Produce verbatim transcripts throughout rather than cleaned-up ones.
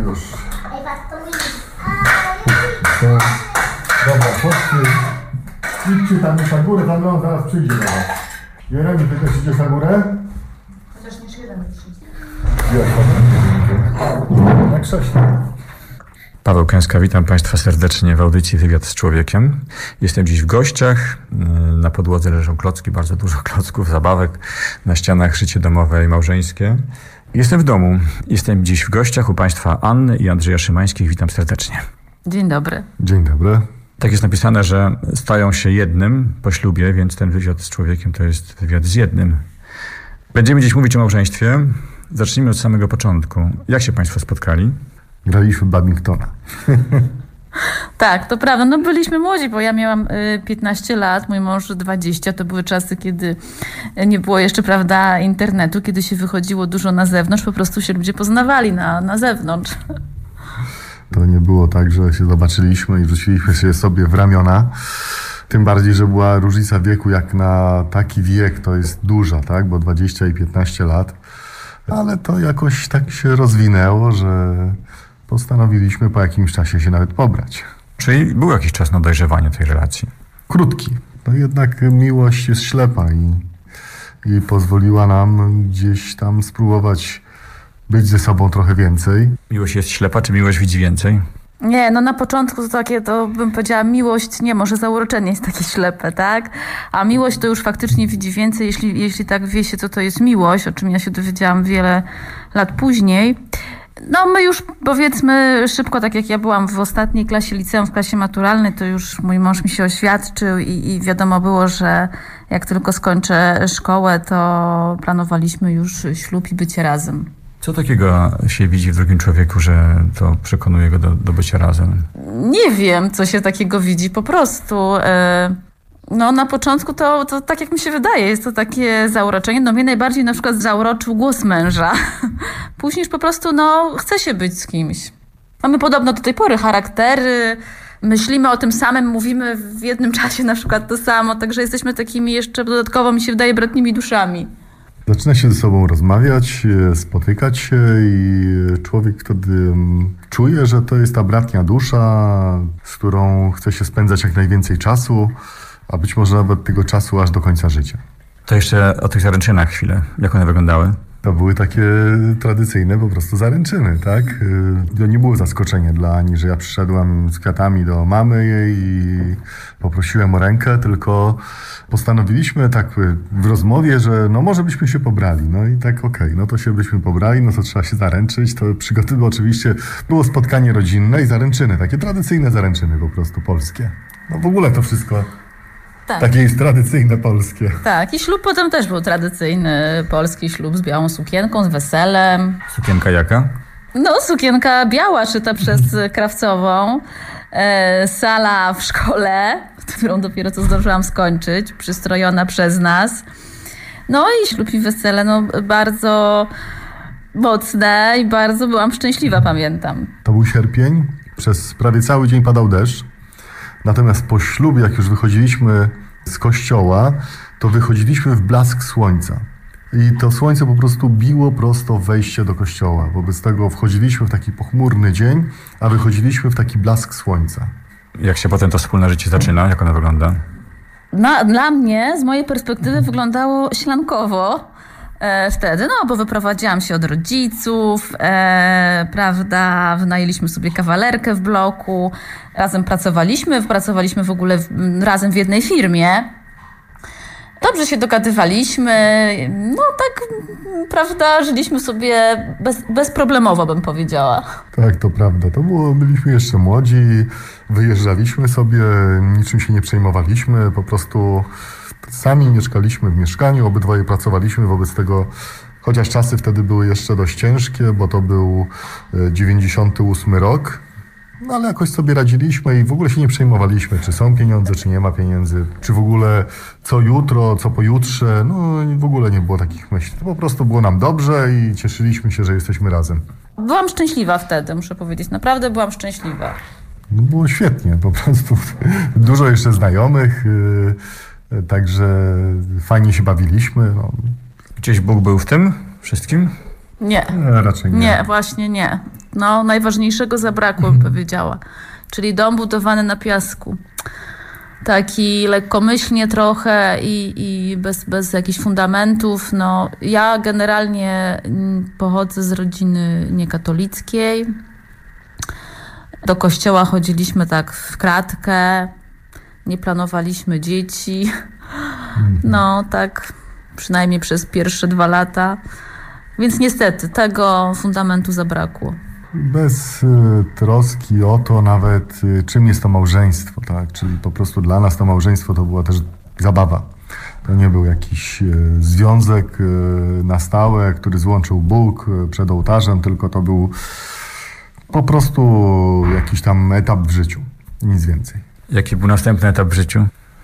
już. To, dobra, chodźcie. Idźcie tam już na górę, tam on zaraz przyjdzie do was. Jeremi, ty też idziesz na górę? Chociaż niż jeden przyjdzie. Jak coś. Paweł Kęska, witam Państwa serdecznie w audycji Wywiad z Człowiekiem. Jestem dziś w gościach. Na podłodze leżą klocki, bardzo dużo klocków, zabawek. Na ścianach życie domowe i małżeńskie. Jestem w domu. Jestem dziś w gościach u Państwa Anny i Andrzeja Szymańskich. Witam serdecznie. Dzień dobry. Dzień dobry. Tak jest napisane, że stają się jednym po ślubie, więc ten wywiad z człowiekiem to jest wywiad z jednym. Będziemy dziś mówić o małżeństwie. Zacznijmy od samego początku. Jak się Państwo spotkali? Graliśmy w badmintona. Tak, to prawda. No byliśmy młodzi, bo ja miałam y, piętnaście lat, mój mąż dwadzieścia. To były czasy, kiedy nie było jeszcze, prawda, internetu, kiedy się wychodziło dużo na zewnątrz. Po prostu się ludzie poznawali na, na zewnątrz. To nie było tak, że się zobaczyliśmy i wrzuciliśmy się sobie w ramiona. Tym bardziej, że była różnica wieku, jak na taki wiek to jest duża, tak? Bo dwadzieścia i piętnaście lat. Ale to jakoś tak się rozwinęło, że postanowiliśmy po jakimś czasie się nawet pobrać. Czyli był jakiś czas na dojrzewanie tej relacji? Krótki. No jednak miłość jest ślepa i, i pozwoliła nam gdzieś tam spróbować być ze sobą trochę więcej. Miłość jest ślepa, czy miłość widzi więcej? Nie, no na początku to takie, to bym powiedziała, miłość, nie, może zauroczenie jest takie ślepe, tak? A miłość to już faktycznie widzi więcej, jeśli, jeśli tak wie się, co to jest miłość, o czym ja się dowiedziałam wiele lat później. No my już, powiedzmy, szybko, tak jak ja byłam w ostatniej klasie liceum, w klasie maturalnej, to już mój mąż mi się oświadczył i, i wiadomo było, że jak tylko skończę szkołę, to planowaliśmy już ślub i bycie razem. Co takiego się widzi w drugim człowieku, że to przekonuje go do, do bycia razem? Nie wiem, co się takiego widzi, po prostu. No na początku to, to tak jak mi się wydaje, jest to takie zauroczenie. No mnie najbardziej na przykład zauroczył głos męża. Później już po prostu, no, chce się być z kimś. Mamy podobno do tej pory charaktery, myślimy o tym samym, mówimy w jednym czasie na przykład to samo, także jesteśmy takimi jeszcze dodatkowo, mi się wydaje, bratnimi duszami. Zaczyna się ze sobą rozmawiać, spotykać się i człowiek wtedy czuje, że to jest ta bratnia dusza, z którą chce się spędzać jak najwięcej czasu, a być może nawet tego czasu aż do końca życia. To jeszcze o tych zaręczynach chwilę. Jak one wyglądały? To były takie tradycyjne po prostu zaręczyny, tak? To nie było zaskoczenie dla Ani, że ja przyszedłem z kwiatami do mamy jej i poprosiłem o rękę, tylko postanowiliśmy tak w rozmowie, że no może byśmy się pobrali. No i tak okej, okay, no to się byśmy pobrali, no to trzeba się zaręczyć. To przygody oczywiście było spotkanie rodzinne i zaręczyny, takie tradycyjne zaręczyny po prostu polskie. No w ogóle to wszystko... Tak. Takie jest tradycyjne polskie. Tak, i ślub potem też był tradycyjny polski ślub z białą sukienką, z weselem. Sukienka jaka? No, sukienka biała, szyta przez krawcową. E, sala w szkole, którą dopiero co zdążyłam skończyć, przystrojona przez nas. No i ślub i wesele, no bardzo mocne i bardzo byłam szczęśliwa, pamiętam. To był sierpień, przez prawie cały dzień padał deszcz. Natomiast po ślubie, jak już wychodziliśmy z kościoła, to wychodziliśmy w blask słońca. I to słońce po prostu biło prosto w wejście do kościoła. Wobec tego wchodziliśmy w taki pochmurny dzień, a wychodziliśmy w taki blask słońca. Jak się potem to wspólne życie zaczyna? Jak ono wygląda? No, dla mnie, z mojej perspektywy, wyglądało ślankowo. E, wtedy, no bo wyprowadziłam się od rodziców, e, prawda, wynajęliśmy sobie kawalerkę w bloku, razem pracowaliśmy, pracowaliśmy w ogóle w, razem w jednej firmie. Dobrze się dogadywaliśmy, no tak, prawda, żyliśmy sobie bez, bezproblemowo, bym powiedziała. Tak, to prawda. To było, byliśmy jeszcze młodzi, wyjeżdżaliśmy sobie, niczym się nie przejmowaliśmy, po prostu sami mieszkaliśmy w mieszkaniu, obydwoje pracowaliśmy, wobec tego, chociaż czasy wtedy były jeszcze dość ciężkie, bo to był dziewięćdziesiąty ósmy rok, no ale jakoś sobie radziliśmy i w ogóle się nie przejmowaliśmy, czy są pieniądze, czy nie ma pieniędzy, czy w ogóle co jutro, co pojutrze, no w ogóle nie było takich myśli. To po prostu było nam dobrze i cieszyliśmy się, że jesteśmy razem. Byłam szczęśliwa wtedy, muszę powiedzieć, naprawdę byłam szczęśliwa. No było świetnie, po prostu dużo jeszcze znajomych, yy, także fajnie się bawiliśmy. No. Gdzieś Bóg był w tym wszystkim? Nie. Nie, raczej nie. Nie, właśnie nie. No, najważniejszego zabrakło, bym powiedziała. Czyli dom budowany na piasku. Taki lekkomyślnie trochę i, i bez, bez jakichś fundamentów. No, ja generalnie pochodzę z rodziny niekatolickiej. Do kościoła chodziliśmy tak w kratkę. Nie planowaliśmy dzieci. No, tak przynajmniej przez pierwsze dwa lata. Więc niestety tego fundamentu zabrakło. Bez y, troski o to nawet, y, czym jest to małżeństwo, tak? Czyli po prostu dla nas to małżeństwo to była też zabawa. To nie był jakiś y, związek y, na stałe, który złączył Bóg y, przed ołtarzem, tylko to był po prostu jakiś tam etap w życiu, nic więcej. Jaki był następny etap w życiu?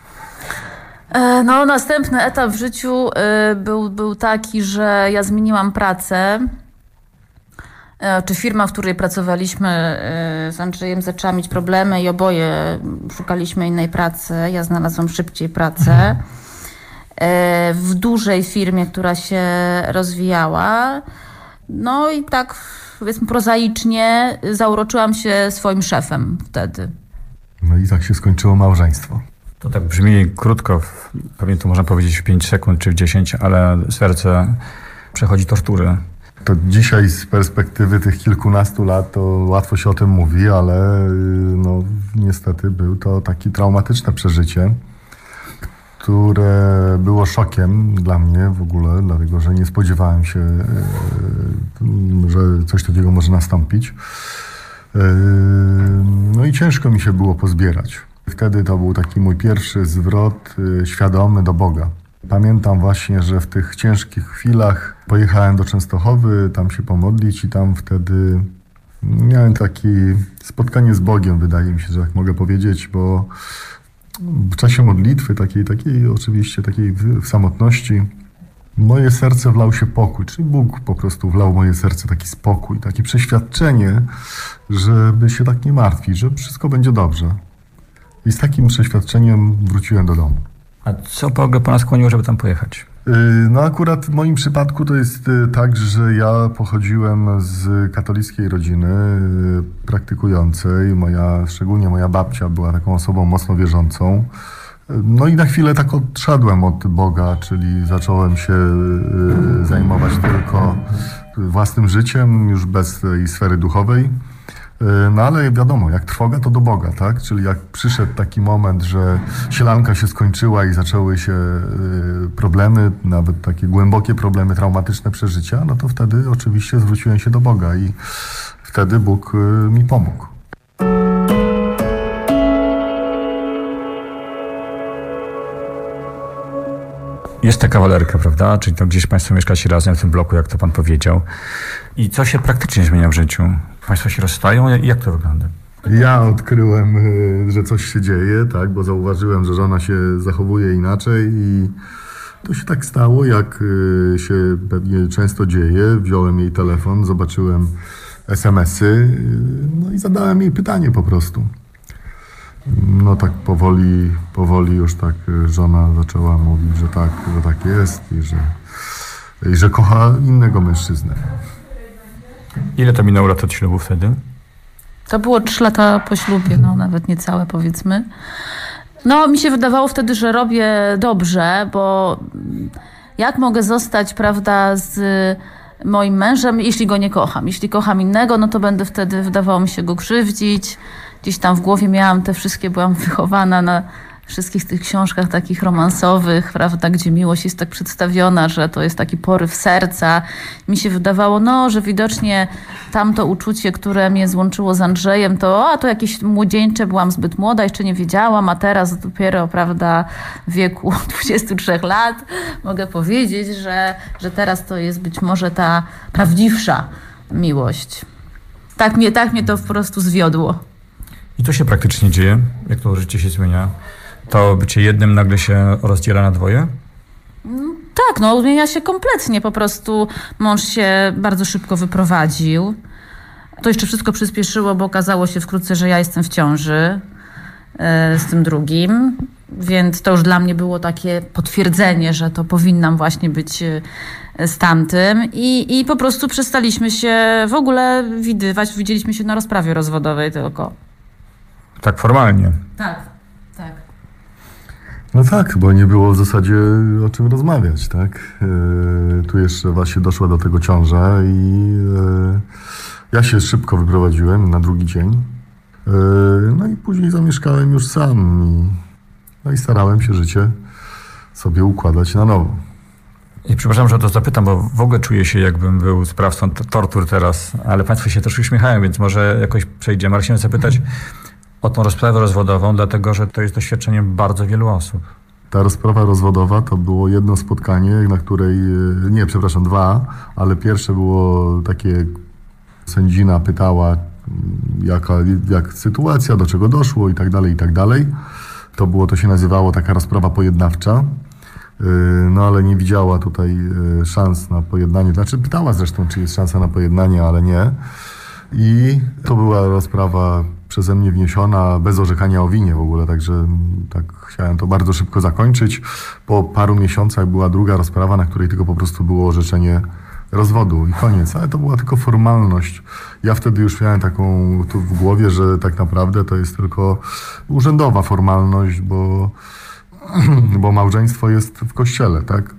No, następny etap w życiu y, był, był taki, że ja zmieniłam pracę. Czy firma, w której pracowaliśmy z Andrzejem, zaczęła mieć problemy i oboje szukaliśmy innej pracy. Ja znalazłam szybciej pracę w dużej firmie, która się rozwijała. No i tak, powiedzmy prozaicznie, zauroczyłam się swoim szefem wtedy. No i tak się skończyło małżeństwo. To tak brzmi krótko, pewnie to można powiedzieć w pięć sekund czy w dziesięć, ale serce przechodzi tortury. To dzisiaj z perspektywy tych kilkunastu lat to łatwo się o tym mówi, ale no, niestety był to takie traumatyczne przeżycie, które było szokiem dla mnie w ogóle, dlatego że nie spodziewałem się, że coś takiego może nastąpić. No i ciężko mi się było pozbierać. Wtedy to był taki mój pierwszy zwrot świadomy do Boga. Pamiętam właśnie, że w tych ciężkich chwilach pojechałem do Częstochowy, tam się pomodlić i tam wtedy miałem takie spotkanie z Bogiem, wydaje mi się, że tak mogę powiedzieć, bo w czasie modlitwy, takiej, takiej oczywiście takiej w, w samotności, moje serce wlał się pokój, czyli Bóg po prostu wlał w moje serce taki spokój, takie przeświadczenie, żeby się tak nie martwić, że wszystko będzie dobrze. I z takim przeświadczeniem wróciłem do domu. A co w ogóle pana skłoniło, żeby tam pojechać? No akurat w moim przypadku to jest tak, że ja pochodziłem z katolickiej rodziny praktykującej. Moja, szczególnie moja babcia była taką osobą mocno wierzącą. No i na chwilę tak odszedłem od Boga, czyli zacząłem się zajmować tylko własnym życiem, już bez tej sfery duchowej. No ale wiadomo, jak trwoga, to do Boga, tak? Czyli jak przyszedł taki moment, że sielanka się skończyła i zaczęły się problemy, nawet takie głębokie problemy, traumatyczne przeżycia, no to wtedy oczywiście zwróciłem się do Boga i wtedy Bóg mi pomógł. Jest ta kawalerka, prawda? Czyli to gdzieś państwo mieszkacie razem w tym bloku, jak to pan powiedział. I co się praktycznie zmienia w życiu? Państwo się rozstają? Jak to wygląda? Ja odkryłem, że coś się dzieje, tak, bo zauważyłem, że żona się zachowuje inaczej i to się tak stało, jak się pewnie często dzieje. Wziąłem jej telefon, zobaczyłem es em esy, no i zadałem jej pytanie po prostu. No tak powoli, powoli już tak żona zaczęła mówić, że tak, że tak jest i że, i że kocha innego mężczyznę. Ile to minęło lat od ślubu wtedy? To było trzy lata po ślubie, no nawet niecałe powiedzmy. No mi się wydawało wtedy, że robię dobrze, bo jak mogę zostać, prawda, z moim mężem, jeśli go nie kocham. Jeśli kocham innego, no to będę wtedy, wydawało mi się, go krzywdzić. Gdzieś tam w głowie miałam te wszystkie, byłam wychowana na wszystkich tych książkach takich romansowych, prawda, gdzie miłość jest tak przedstawiona, że to jest taki poryw serca. Mi się wydawało, no, że widocznie tamto uczucie, które mnie złączyło z Andrzejem, to a to jakieś młodzieńcze, byłam zbyt młoda, jeszcze nie wiedziałam, a teraz dopiero, prawda, w wieku dwudziestu trzech lat mogę powiedzieć, że, że teraz to jest być może ta prawdziwsza miłość. Tak mnie, tak mnie to po prostu zwiodło. I co się praktycznie dzieje? Jak to życie się zmienia? To bycie jednym nagle się rozdziela na dwoje? Tak, no zmienia się kompletnie. Po prostu mąż się bardzo szybko wyprowadził. To jeszcze wszystko przyspieszyło, bo okazało się wkrótce, że ja jestem w ciąży z tym drugim. Więc to już dla mnie było takie potwierdzenie, że to powinnam właśnie być z tamtym. I, i po prostu przestaliśmy się w ogóle widywać. Widzieliśmy się na rozprawie rozwodowej tylko. Tak formalnie. Tak, tak. No tak, bo nie było w zasadzie o czym rozmawiać, tak? Yy, tu jeszcze właśnie doszła do tego ciąża i yy, ja się szybko wyprowadziłem na drugi dzień. Yy, no i później zamieszkałem już sam i, no i starałem się życie sobie układać na nowo. I przepraszam, że o to zapytam, bo w ogóle czuję się, jakbym był sprawcą t- tortur teraz, ale państwo się też uśmiechają, więc może jakoś przejdziemy. Ale chciałem zapytać o tą rozprawę rozwodową, dlatego że to jest doświadczenie bardzo wielu osób. Ta rozprawa rozwodowa to było jedno spotkanie, na której, nie, przepraszam, dwa, ale pierwsze było takie, sędzina pytała, jaka, jak sytuacja, do czego doszło i tak dalej, i tak dalej. To było, to się nazywało taka rozprawa pojednawcza, no ale nie widziała tutaj szans na pojednanie, znaczy pytała zresztą, czy jest szansa na pojednanie, ale nie. I to była rozprawa przeze mnie wniesiona bez orzekania o winie w ogóle, także tak chciałem to bardzo szybko zakończyć. Po paru miesiącach była druga rozprawa, na której tylko po prostu było orzeczenie rozwodu i koniec, ale to była tylko formalność. Ja wtedy już miałem taką tu w głowie, że tak naprawdę to jest tylko urzędowa formalność, bo, bo małżeństwo jest w kościele, tak?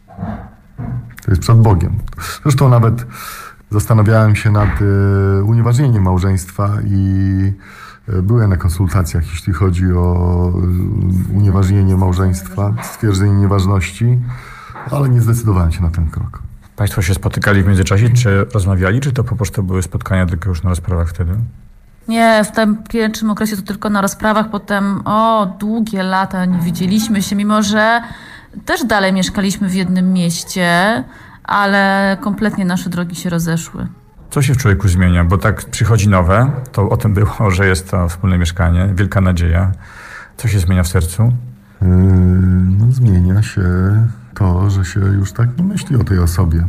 To jest przed Bogiem. Zresztą nawet zastanawiałem się nad e, unieważnieniem małżeństwa i e, byłem na konsultacjach, jeśli chodzi o e, unieważnienie małżeństwa, stwierdzenie nieważności, ale nie zdecydowałem się na ten krok. Państwo się spotykali w międzyczasie, czy rozmawiali, czy to po prostu były spotkania tylko już na rozprawach wtedy? Nie, w tym pierwszym okresie to tylko na rozprawach, potem o, długie lata nie widzieliśmy się, mimo że też dalej mieszkaliśmy w jednym mieście, ale kompletnie nasze drogi się rozeszły. Co się w człowieku zmienia? Bo tak przychodzi nowe, to o tym było, że jest to wspólne mieszkanie, wielka nadzieja. Co się zmienia w sercu? Yy, no, zmienia się to, że się już tak nie myśli o tej osobie.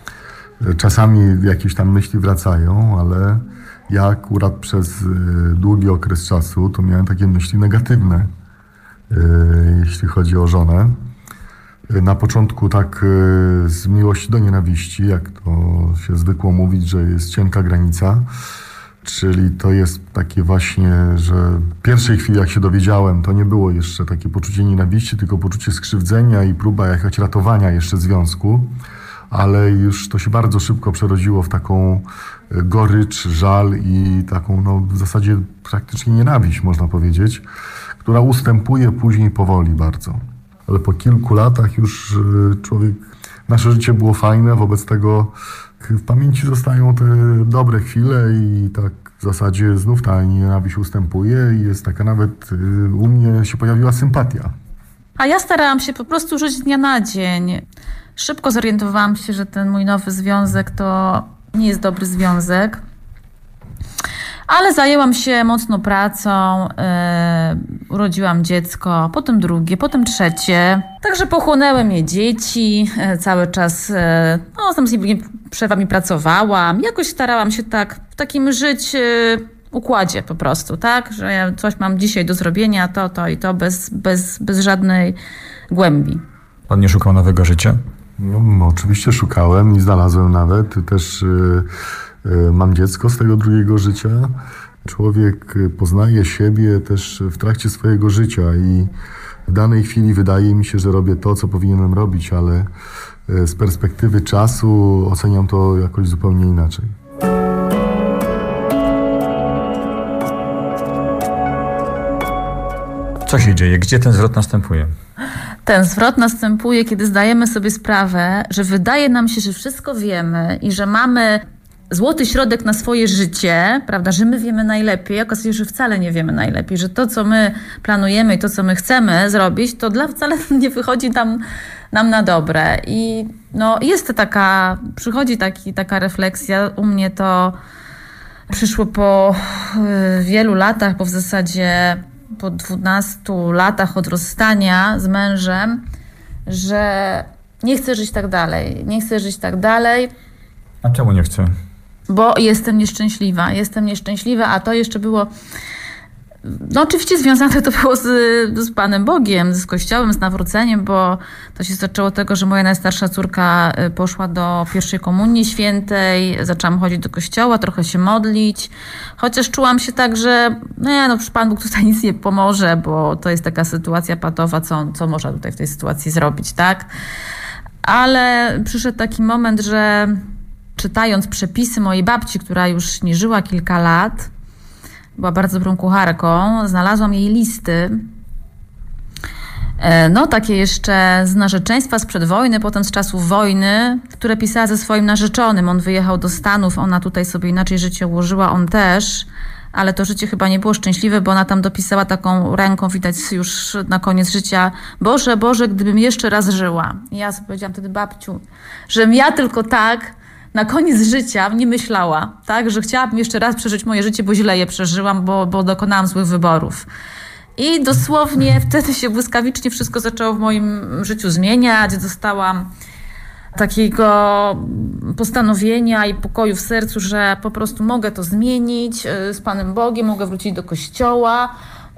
Czasami jakieś tam myśli wracają, ale ja akurat przez długi okres czasu to miałem takie myśli negatywne, jeśli chodzi o żonę. Na początku tak z miłości do nienawiści, jak to się zwykło mówić, że jest cienka granica. Czyli to jest takie właśnie, że w pierwszej chwili jak się dowiedziałem, to nie było jeszcze takie poczucie nienawiści, tylko poczucie skrzywdzenia i próba jakaś ratowania jeszcze związku. Ale już to się bardzo szybko przerodziło w taką gorycz, żal i taką no, w zasadzie praktycznie nienawiść, można powiedzieć, która ustępuje później powoli bardzo. Ale po kilku latach już człowiek, nasze życie było fajne, wobec tego w pamięci zostają te dobre chwile i tak w zasadzie znów ta nienawiść ustępuje i jest taka nawet, u mnie się pojawiła sympatia. A ja starałam się po prostu żyć z dnia na dzień. Szybko zorientowałam się, że ten mój nowy związek to nie jest dobry związek. Ale zajęłam się mocno pracą, yy, urodziłam dziecko, potem drugie, potem trzecie. Także pochłonęły mnie dzieci, yy, cały czas, yy, no z tymi przerwami pracowałam. Jakoś starałam się tak w takim żyć yy, układzie po prostu, tak? Że ja coś mam dzisiaj do zrobienia, to, to i to, bez, bez, bez żadnej głębi. Pan nie szukał nowego życia? No, oczywiście szukałem i znalazłem nawet. Też yy, yy, mam dziecko z tego drugiego życia. Człowiek poznaje siebie też w trakcie swojego życia i w danej chwili wydaje mi się, że robię to, co powinienem robić, ale z perspektywy czasu oceniam to jakoś zupełnie inaczej. Co się dzieje? Gdzie ten zwrot następuje? Ten zwrot następuje, kiedy zdajemy sobie sprawę, że wydaje nam się, że wszystko wiemy i że mamy złoty środek na swoje życie, prawda, że my wiemy najlepiej, okazuje się, że wcale nie wiemy najlepiej, że to, co my planujemy i to, co my chcemy zrobić, to dla wcale nie wychodzi nam, nam na dobre. I no, jest taka, przychodzi taki, taka refleksja, u mnie to przyszło po y, wielu latach, bo w zasadzie po dwunastu latach od rozstania z mężem, że nie chcę żyć tak dalej, nie chcę żyć tak dalej. A czemu nie chcę? Bo jestem nieszczęśliwa, jestem nieszczęśliwa, a to jeszcze było No oczywiście związane to było z, z Panem Bogiem, z Kościołem, z nawróceniem, bo to się zaczęło od tego, że moja najstarsza córka poszła do pierwszej komunii świętej, zaczęłam chodzić do kościoła, trochę się modlić, chociaż czułam się tak, że nie, no przecież Pan Bóg tutaj nic nie pomoże, bo to jest taka sytuacja patowa, co, co można tutaj w tej sytuacji zrobić, tak? Ale przyszedł taki moment, że czytając przepisy mojej babci, która już nie żyła kilka lat, była bardzo dobrą kucharką, znalazłam jej listy, no takie jeszcze z narzeczeństwa sprzed wojny, potem z czasów wojny, które pisała ze swoim narzeczonym. On wyjechał do Stanów, ona tutaj sobie inaczej życie ułożyła, on też, ale to życie chyba nie było szczęśliwe, bo ona tam dopisała taką ręką, widać już na koniec życia: Boże, Boże, gdybym jeszcze raz żyła. I ja sobie powiedziałam wtedy: babciu, żebym ja tylko tak na koniec życia nie myślała, tak, że chciałabym jeszcze raz przeżyć moje życie, bo źle je przeżyłam, bo, bo dokonałam złych wyborów. I dosłownie wtedy się błyskawicznie wszystko zaczęło w moim życiu zmieniać. Dostałam takiego postanowienia i pokoju w sercu, że po prostu mogę to zmienić z Panem Bogiem, mogę wrócić do kościoła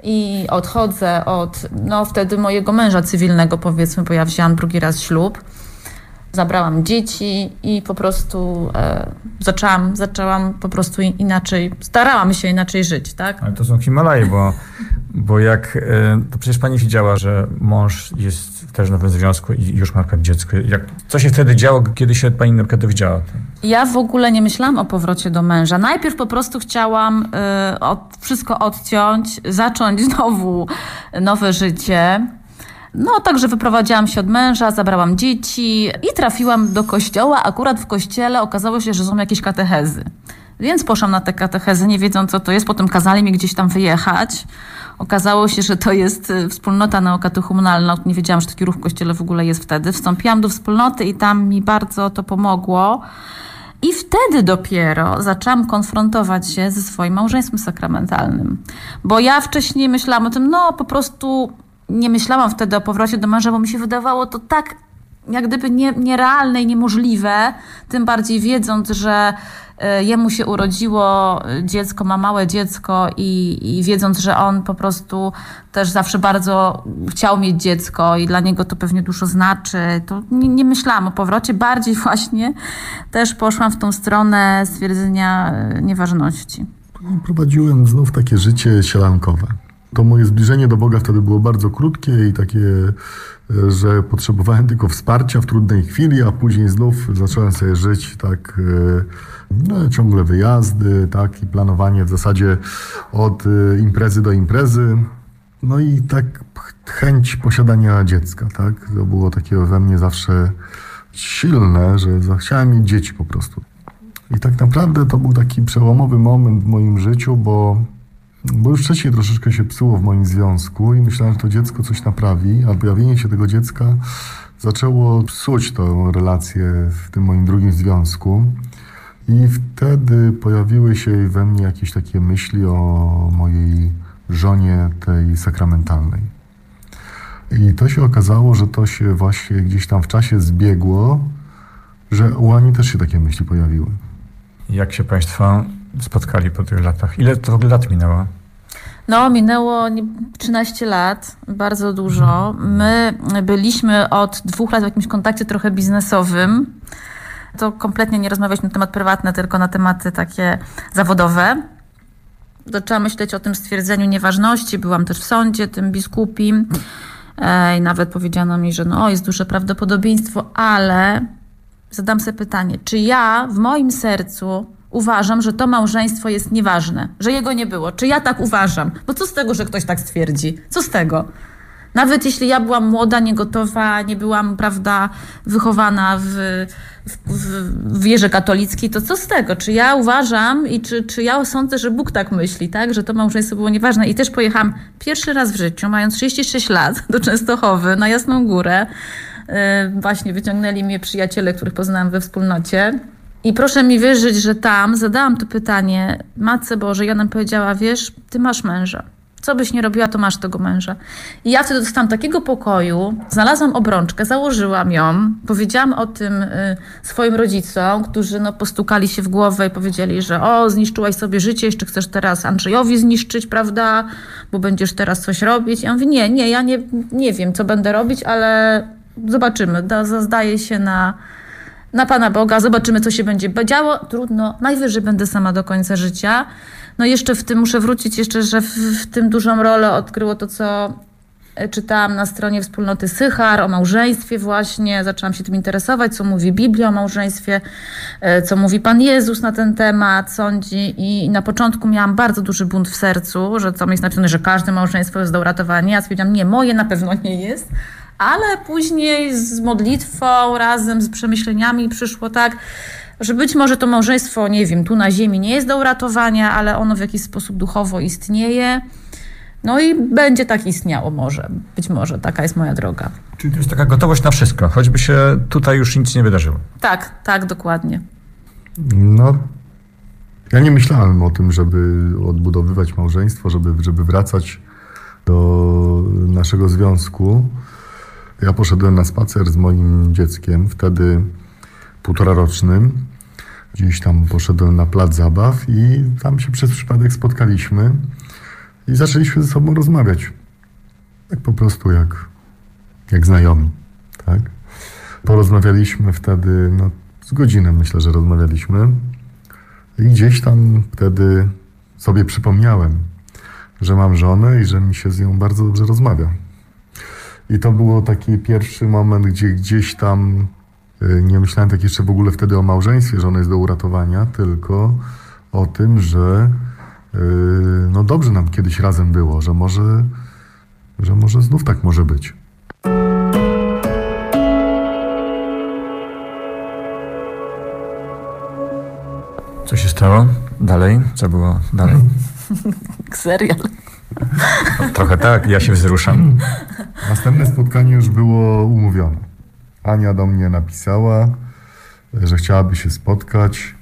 i odchodzę od, no wtedy mojego męża cywilnego, powiedzmy, bo ja wzięłam drugi raz ślub. Zabrałam dzieci i po prostu e, zaczęłam, zaczęłam po prostu inaczej, starałam się inaczej żyć, tak? Ale to są Himalaje, bo, bo jak, e, to przecież pani widziała, że mąż jest też w nowym związku i już ma na przykład dziecko. Jak, co się wtedy działo, kiedy się pani na przykład dowiedziała o tym? Ja w ogóle nie myślałam o powrocie do męża. Najpierw po prostu chciałam y, od, wszystko odciąć, zacząć znowu nowe życie. No, także wyprowadziłam się od męża, zabrałam dzieci i trafiłam do kościoła. Akurat w kościele okazało się, że są jakieś katechezy. Więc poszłam na te katechezy, nie wiedząc, co to jest. Potem kazali mi gdzieś tam wyjechać. Okazało się, że to jest wspólnota neokatechumenalna. Nie wiedziałam, że taki ruch w kościele w ogóle jest wtedy. Wstąpiłam do wspólnoty i tam mi bardzo to pomogło. I wtedy dopiero zaczęłam konfrontować się ze swoim małżeństwem sakramentalnym. Bo ja wcześniej myślałam o tym, no po prostu nie myślałam wtedy o powrocie do męża, bo mi się wydawało to tak jak gdyby nie, nierealne i niemożliwe, tym bardziej wiedząc, że jemu się urodziło dziecko, ma małe dziecko i, i wiedząc, że on po prostu też zawsze bardzo chciał mieć dziecko i dla niego to pewnie dużo znaczy, to nie, nie myślałam o powrocie, bardziej właśnie też poszłam w tą stronę stwierdzenia nieważności. Prowadziłem znów takie życie sielankowe. To moje zbliżenie do Boga wtedy było bardzo krótkie i takie, że potrzebowałem tylko wsparcia w trudnej chwili, a później znów zacząłem sobie żyć tak, no, ciągle wyjazdy, tak, i planowanie w zasadzie od imprezy do imprezy. No i tak chęć posiadania dziecka, tak. To było takie we mnie zawsze silne, że chciałem mieć dzieci po prostu. I tak naprawdę to był taki przełomowy moment w moim życiu, bo Bo już wcześniej troszeczkę się psuło w moim związku i myślałem, że to dziecko coś naprawi, a pojawienie się tego dziecka zaczęło psuć tą relację w tym moim drugim związku. I wtedy pojawiły się we mnie jakieś takie myśli o mojej żonie tej sakramentalnej. I to się okazało, że to się właśnie gdzieś tam w czasie zbiegło, że u Ani też się takie myśli pojawiły. Jak się państwo spotkali po tych latach? Ile to w ogóle lat minęło? No, minęło trzynaście lat, bardzo dużo. My byliśmy od dwóch lat w jakimś kontakcie trochę biznesowym. To kompletnie nie rozmawialiśmy na temat prywatne, tylko na tematy takie zawodowe. Zaczęłam myśleć o tym stwierdzeniu nieważności. Byłam też w sądzie, tym biskupim. I nawet powiedziano mi, że no, jest duże prawdopodobieństwo, ale zadam sobie pytanie, czy ja w moim sercu uważam, że to małżeństwo jest nieważne, że jego nie było. Czy ja tak uważam? Bo co z tego, że ktoś tak stwierdzi? Co z tego? Nawet jeśli ja byłam młoda, niegotowa, nie byłam, prawda, wychowana w, w, w wierze katolickiej, to co z tego? Czy ja uważam i czy, czy ja sądzę, że Bóg tak myśli, tak? Że to małżeństwo było nieważne. I też pojechałam pierwszy raz w życiu, mając trzydzieści sześć lat, do Częstochowy, na Jasną Górę. Yy, właśnie wyciągnęli mnie przyjaciele, których poznałam we wspólnocie. I proszę mi wierzyć, że tam zadałam to pytanie Matce Bożej i ona mi powiedziała, wiesz, ty masz męża. Co byś nie robiła, to masz tego męża. I ja wtedy dostałam takiego pokoju, znalazłam obrączkę, założyłam ją, powiedziałam o tym y, swoim rodzicom, którzy no, postukali się w głowę i powiedzieli, że o, zniszczyłaś sobie życie, jeszcze chcesz teraz Andrzejowi zniszczyć, prawda, bo będziesz teraz coś robić. Ja mówię, nie, nie, ja nie, nie wiem, co będę robić, ale zobaczymy, da, zdaję się na, na Pana Boga, zobaczymy, co się będzie działo, trudno, najwyżej będę sama do końca życia. No jeszcze w tym, muszę wrócić jeszcze, że w, w tym dużą rolę odkryło to, co czytałam na stronie wspólnoty Sychar o małżeństwie właśnie. Zaczęłam się tym interesować, co mówi Biblia o małżeństwie, co mówi Pan Jezus na ten temat, sądzi. I na początku miałam bardzo duży bunt w sercu, że tam jest napisane, że każde małżeństwo jest do uratowania. Ja stwierdziłam, nie, moje na pewno nie jest. Ale później z modlitwą razem z przemyśleniami przyszło tak, że być może to małżeństwo, nie wiem, tu na ziemi nie jest do uratowania, ale ono w jakiś sposób duchowo istnieje. No i będzie tak istniało może. Być może taka jest moja droga. Czyli to jest taka gotowość na wszystko, choćby się tutaj już nic nie wydarzyło. Tak, tak, dokładnie. No, ja nie myślałem o tym, żeby odbudowywać małżeństwo, żeby, żeby wracać do naszego związku. Ja poszedłem na spacer z moim dzieckiem, wtedy półtora rocznym. Gdzieś tam poszedłem na plac zabaw i tam się przez przypadek spotkaliśmy i zaczęliśmy ze sobą rozmawiać. Tak po prostu jak, jak znajomi, tak? Porozmawialiśmy wtedy, no z godzinę myślę, że rozmawialiśmy i gdzieś tam wtedy sobie przypomniałem, że mam żonę i że mi się z nią bardzo dobrze rozmawia. I to było taki pierwszy moment, gdzie gdzieś tam nie myślałem tak jeszcze w ogóle wtedy o małżeństwie, że ono jest do uratowania, tylko o tym, że yy, no dobrze nam kiedyś razem było, że może, że może znów tak może być. Co się stało dalej? Co było dalej? Serial. Trochę tak, ja się wzruszam. Następne spotkanie już było umówione. Ania do mnie napisała, że chciałaby się spotkać.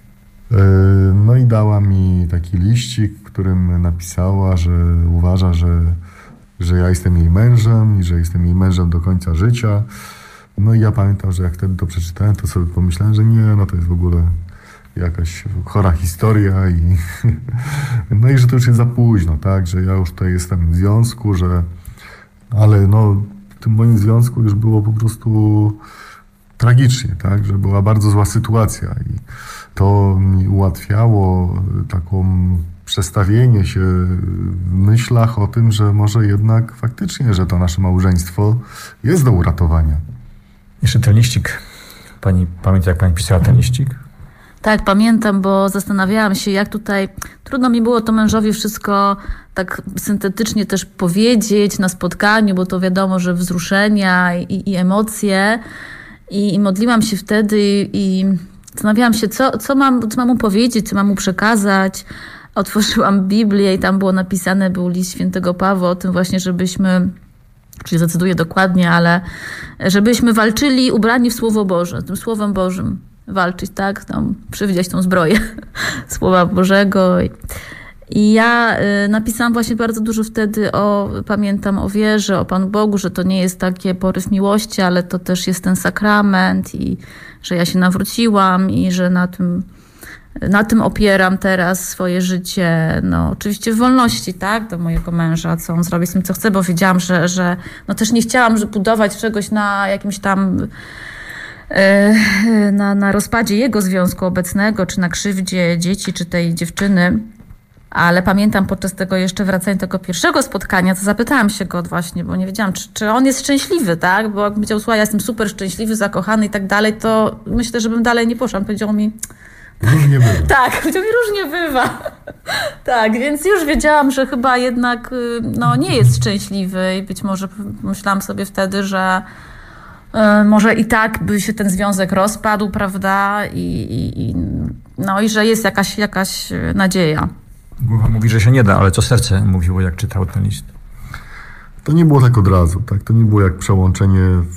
No i dała mi taki liścik, w którym napisała, że uważa, że, że ja jestem jej mężem i że jestem jej mężem do końca życia. No i ja pamiętam, że jak wtedy to przeczytałem, to sobie pomyślałem, że nie, no to jest w ogóle jakaś chora historia i no i że to już jest za późno, tak, że ja już tutaj jestem w związku, że ale no w tym moim związku już było po prostu tragicznie, tak, że była bardzo zła sytuacja i to mi ułatwiało taką przestawienie się w myślach o tym, że może jednak faktycznie, że to nasze małżeństwo jest do uratowania. Jeszcze ten liścik. Pani pamięta, jak pani pisała ten liścik? Tak, pamiętam, bo zastanawiałam się, jak tutaj trudno mi było to mężowi wszystko tak syntetycznie też powiedzieć na spotkaniu, bo to wiadomo, że wzruszenia i, i emocje. I, I modliłam się wtedy i, i zastanawiałam się, co, co, mam, co mam mu powiedzieć, co mam mu przekazać. Otworzyłam Biblię i tam było napisane, był list świętego Pawła o tym właśnie, żebyśmy, czyli zacytuję dokładnie, ale żebyśmy walczyli ubrani w Słowo Boże, tym Słowem Bożym. Walczyć, tak? Tam przewidzieć tą zbroję Słowa Bożego. I, i ja y, napisałam właśnie bardzo dużo wtedy o, pamiętam o wierze, o Panu Bogu, że to nie jest takie poryw miłości, ale to też jest ten sakrament i że ja się nawróciłam i że na tym, na tym opieram teraz swoje życie, no oczywiście w wolności, tak? Do mojego męża, co on zrobi z tym, co chce, bo wiedziałam, że, że no też nie chciałam że budować czegoś na jakimś tam Na, na rozpadzie jego związku obecnego, czy na krzywdzie dzieci, czy tej dziewczyny. Ale pamiętam podczas tego jeszcze wracania do tego pierwszego spotkania, to zapytałam się go właśnie, bo nie wiedziałam, czy, czy on jest szczęśliwy, tak? Bo jak powiedział, słuchaj, ja jestem super szczęśliwy, zakochany i tak dalej, to myślę, żebym dalej nie poszła. On powiedział mi... Różnie bywa. Tak, powiedział mi, różnie bywa. Tak, więc już wiedziałam, że chyba jednak no, nie jest szczęśliwy i być może myślałam sobie wtedy, że może i tak by się ten związek rozpadł, prawda? I, i, no i że jest jakaś, jakaś nadzieja. Głowa mówi, że się nie da, ale co serce mówiło, jak czytał ten list? To nie było tak od razu, tak? To nie było jak przełączenie w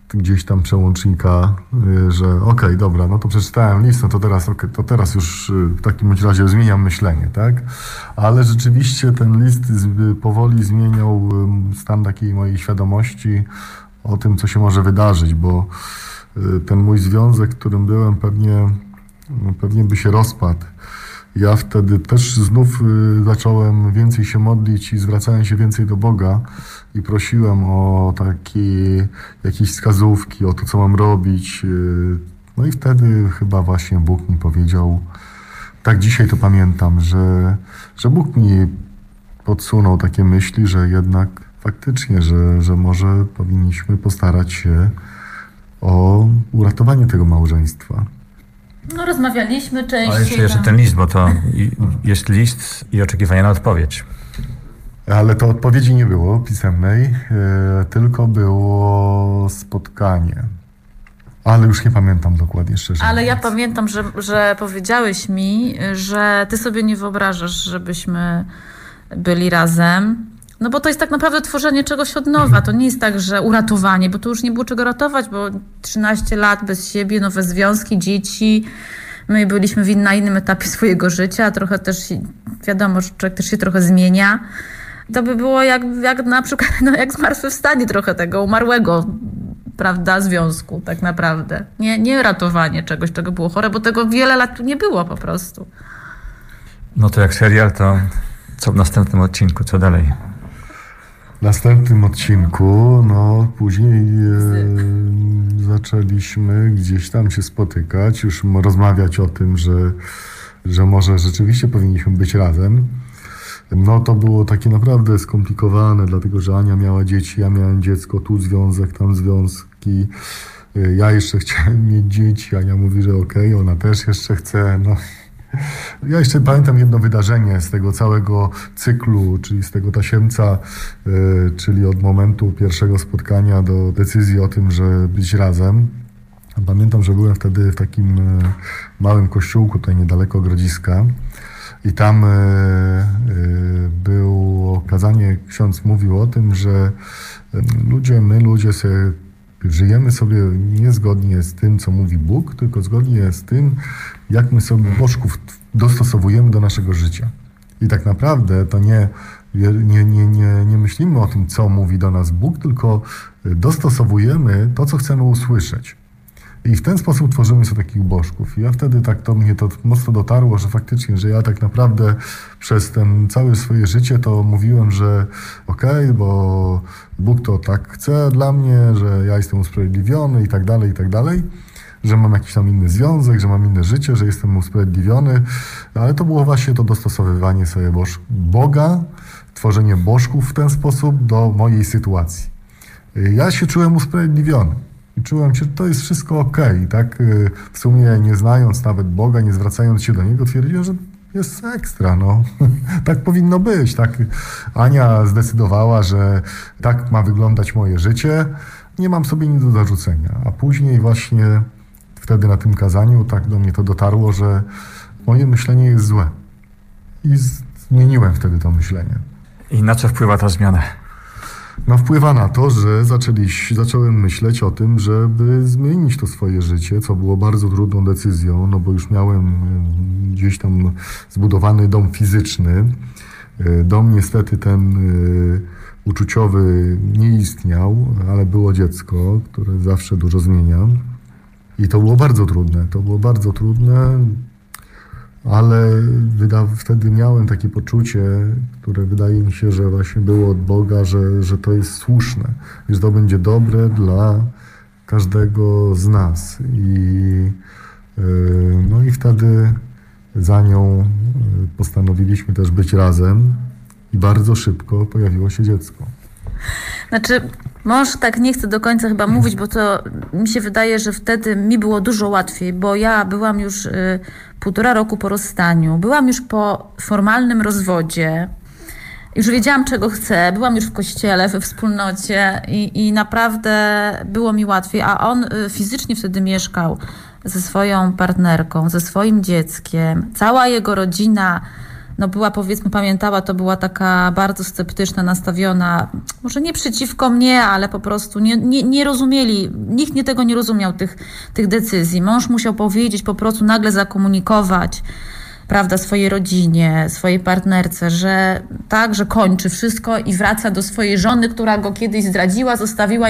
gdzieś tam przełącznika, że okej, okay, dobra, no to przeczytałem list, no to teraz, okay, to teraz już w takim bądź razie zmieniam myślenie, tak? Ale rzeczywiście ten list powoli zmieniał stan takiej mojej świadomości o tym, co się może wydarzyć, bo ten mój związek, w którym byłem, pewnie, pewnie by się rozpadł. Ja wtedy też znów zacząłem więcej się modlić i zwracałem się więcej do Boga i prosiłem o takie jakieś wskazówki, o to, co mam robić. No i wtedy chyba właśnie Bóg mi powiedział, tak dzisiaj to pamiętam, że, że Bóg mi podsunął takie myśli, że jednak faktycznie, że, że może powinniśmy postarać się o uratowanie tego małżeństwa. No rozmawialiśmy częściej. Ale jeszcze, jeszcze ten list, bo to jest list i oczekiwanie na odpowiedź. Ale to odpowiedzi nie było pisemnej, yy, tylko było spotkanie. Ale już nie pamiętam dokładnie, szczerze Ale ja mówiąc. pamiętam, że, że powiedziałeś mi, że ty sobie nie wyobrażasz, żebyśmy byli razem. No bo to jest tak naprawdę tworzenie czegoś od nowa. To nie jest tak, że uratowanie, bo to już nie było czego ratować, bo trzynaście lat bez siebie, nowe związki, dzieci. My byliśmy w in, na innym etapie swojego życia. Trochę też, wiadomo, że człowiek też się trochę zmienia. To by było jak, jak na przykład, no jak zmartwychwstanie trochę tego umarłego, prawda, związku tak naprawdę. Nie, nie ratowanie czegoś, czego było chore, bo tego wiele lat tu nie było po prostu. No to jak serial, to co w następnym odcinku, co dalej? W następnym odcinku, no później e, zaczęliśmy gdzieś tam się spotykać, już rozmawiać o tym, że, że może rzeczywiście powinniśmy być razem. No to było takie naprawdę skomplikowane, dlatego że Ania miała dzieci, ja miałem dziecko, tu związek, tam związki. Ja jeszcze chciałem mieć dzieci, Ania mówi, że okej, okay, ona też jeszcze chce, no. Ja jeszcze pamiętam jedno wydarzenie z tego całego cyklu, czyli z tego tasiemca, yy, czyli od momentu pierwszego spotkania do decyzji o tym, że być razem. Pamiętam, że byłem wtedy w takim yy, małym kościółku tutaj niedaleko Grodziska i tam yy, yy, było kazanie, ksiądz mówił o tym, że yy, ludzie, my ludzie sobie żyjemy sobie niezgodnie z tym, co mówi Bóg, tylko zgodnie z tym, jak my sobie bożków dostosowujemy do naszego życia. I tak naprawdę to nie, nie, nie, nie, nie myślimy o tym, co mówi do nas Bóg, tylko dostosowujemy to, co chcemy usłyszeć. I w ten sposób tworzymy sobie takich bożków. I ja wtedy tak to mnie to mocno dotarło, że faktycznie, że ja tak naprawdę przez ten całe swoje życie to mówiłem, że okej, okay, bo Bóg to tak chce dla mnie, że ja jestem usprawiedliwiony i tak dalej, i tak dalej, że mam jakiś tam inny związek, że mam inne życie, że jestem usprawiedliwiony, ale to było właśnie to dostosowywanie sobie boż- Boga, tworzenie bożków w ten sposób do mojej sytuacji. Ja się czułem usprawiedliwiony. I czułem się, że to jest wszystko okej. Okay. Tak w sumie nie znając nawet Boga, nie zwracając się do Niego, twierdziłem, że jest ekstra, no. Tak powinno być. Tak Ania zdecydowała, że tak ma wyglądać moje życie. Nie mam sobie nic do zarzucenia. A później właśnie wtedy na tym kazaniu tak do mnie to dotarło, że moje myślenie jest złe. I zmieniłem wtedy to myślenie. I na co wpływa ta zmiana? No wpływa na to, że zaczęli, zacząłem myśleć o tym, żeby zmienić to swoje życie, co było bardzo trudną decyzją, no bo już miałem gdzieś tam zbudowany dom fizyczny. Dom niestety ten uczuciowy nie istniał, ale było dziecko, które zawsze dużo zmienia. I to było bardzo trudne, to było bardzo trudne, ale wyda- wtedy miałem takie poczucie, które wydaje mi się, że właśnie było od Boga, że, że to jest słuszne, że to będzie dobre dla każdego z nas. I, yy, no i wtedy za nią postanowiliśmy też być razem i bardzo szybko pojawiło się dziecko. Znaczy, mąż tak nie chce do końca chyba mówić, bo to mi się wydaje, że wtedy mi było dużo łatwiej, bo ja byłam już y, półtora roku po rozstaniu, byłam już po formalnym rozwodzie, już wiedziałam, czego chcę, byłam już w kościele, we wspólnocie i, i naprawdę było mi łatwiej, a on y, fizycznie wtedy mieszkał ze swoją partnerką, ze swoim dzieckiem, cała jego rodzina no była, powiedzmy, pamiętała, to była taka bardzo sceptyczna, nastawiona, może nie przeciwko mnie, ale po prostu nie, nie, nie rozumieli, nikt nie tego nie rozumiał, tych, tych decyzji. Mąż musiał powiedzieć, po prostu nagle zakomunikować, prawda, swojej rodzinie, swojej partnerce, że tak, że kończy wszystko i wraca do swojej żony, która go kiedyś zdradziła, zostawiła